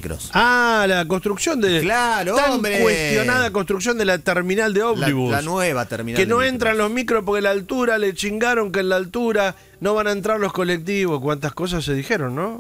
micros. Ah, la construcción de... Claro, tan hombre. cuestionada construcción de la terminal de ómnibus. La nueva terminal. Que no de entran micros. los micros porque la altura, le chingaron que en la altura no van a entrar los colectivos. Cuántas cosas se dijeron, ¿no?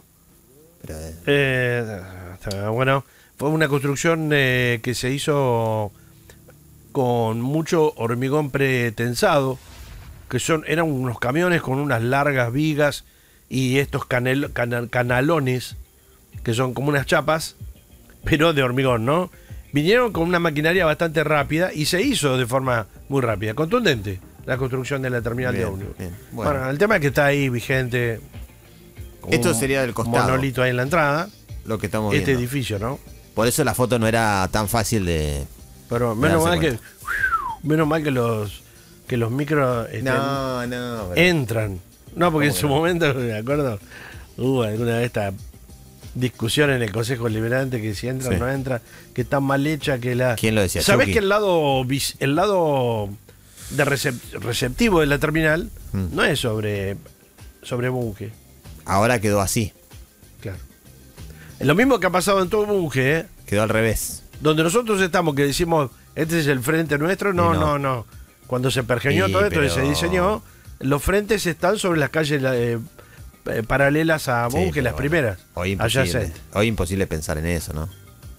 Pero, Bueno, fue una construcción que se hizo con mucho hormigón pretensado, que eran unos camiones con unas largas vigas y estos canalones, que son como unas chapas, pero de hormigón, ¿no? Vinieron con una maquinaria bastante rápida y se hizo de forma muy rápida, contundente, la construcción de la terminal de ómnibus. bien. Bueno, el tema es que está ahí vigente. Esto un sería del costado. monolito ahí en la entrada. Lo que estamos Este viendo. edificio, ¿no? Por eso la foto no era tan fácil de... Pero darse menos mal que los micros No. entran. No, porque en ¿Cómo su que no? momento, me acuerdo, hubo alguna de estas discusiones en el Consejo Deliberante que si entra o Sí. no entra, que está mal hecha, que la... ¿Quién lo decía? ¿Sabés Chucky. que el lado de receptivo de la terminal no es sobre Bunge? Ahora quedó así. Claro. Es lo mismo que ha pasado en todo Bunge, ¿eh? Quedó al revés. Donde nosotros estamos, que decimos, este es el frente nuestro, Y no. no. Cuando se pergeñó Sí, todo esto y pero- se diseñó, los frentes están sobre las calles paralelas a Sí, Bunge, pero las bueno, primeras. Hoy imposible. adyacentes. Hoy imposible pensar en eso, ¿no?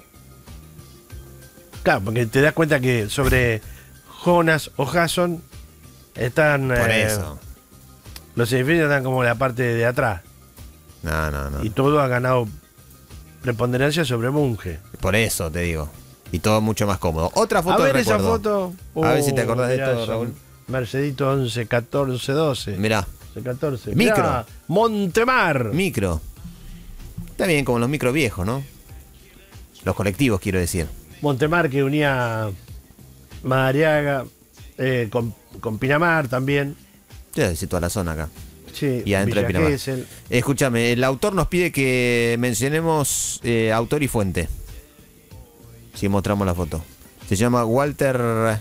Claro, porque te das cuenta que sobre Jonas o Jason están... Por eso. Los edificios están como en la parte de atrás. No. Y todo ha ganado preponderancia sobre Bunge. Por eso te digo. Y todo mucho más cómodo. Otra foto A ver de esa recuerdo. foto. A ver si te acordás de mirá esto, eso. Raúl. Mercedito 11, 14, 12. Mirá, 14. Micro. Mirá, Montemar. micro. Está bien, como los micros viejos, ¿no? Los colectivos, quiero decir. Montemar que unía Madariaga con Pinamar también. Yo decir toda la zona acá. Sí, Y adentro de Villa Pinamar. Gesell. Escúchame, el autor nos pide que mencionemos autor y fuente. Si mostramos la foto. Se llama Walter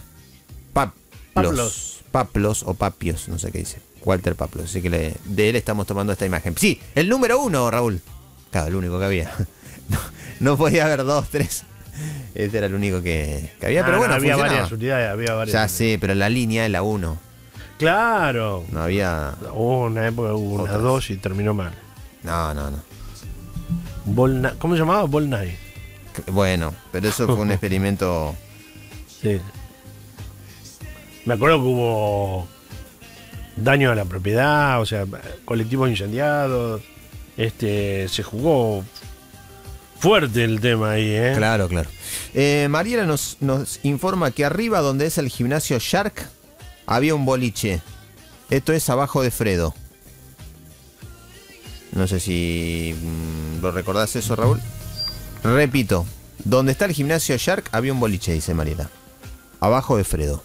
Paplos o Papios, no sé qué dice. Walter Paplos, así que de él estamos tomando esta imagen. Sí, el número 1, Raúl. Claro, el único que había. No podía haber 2, 3. Este era el único que había, pero bueno, había funcionaba. varias unidades, había varias. Ya unidades. sé, pero la línea es la 1. Claro. No había... Hubo una época, hubo una Otras. 2 y terminó mal. No. ¿Cómo se llamaba? Volnay. Bueno, pero eso fue un experimento... Sí. Me acuerdo que hubo daño a la propiedad, o sea, colectivos incendiados. Se jugó fuerte el tema ahí, ¿eh? Claro. Mariela nos informa que arriba donde es el gimnasio Shark había un boliche. Esto es abajo de Fredo. No sé si lo recordás eso, Raúl. Repito, donde está el gimnasio Shark había un boliche, dice Mariela. Abajo de Fredo.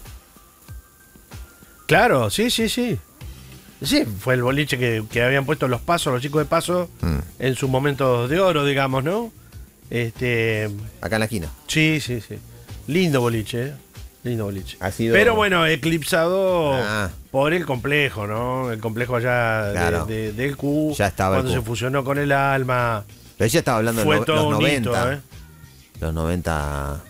Claro, sí. Sí, fue el boliche que habían puesto los Pasos, los chicos de Paso, en sus momentos de oro, digamos, ¿no? Acá en la esquina. Sí. Lindo boliche, ¿eh? Lindo boliche. Ha sido... Pero bueno, eclipsado Ah. por el complejo, ¿no? El complejo allá Claro. del Q. Ya estaba el cuando Q. se fusionó con el Alma. Pero ella estaba hablando de Fue los todo un 90. hito, ¿eh? Los 90...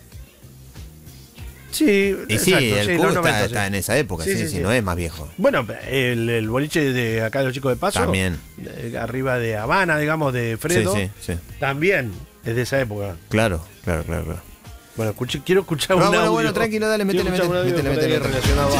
Sí, Y sí, exacto, el Q los 90, está en esa época, sí, no es más viejo. Bueno, el boliche de acá de los chicos de Paso, También. Arriba de Habana, digamos, de Fredo, Sí. también es de esa época. Claro. Bueno, quiero escuchar un audio. Bueno, tranquilo, dale, Quiero métele, escuchar un audio métele. por ahí relacionado a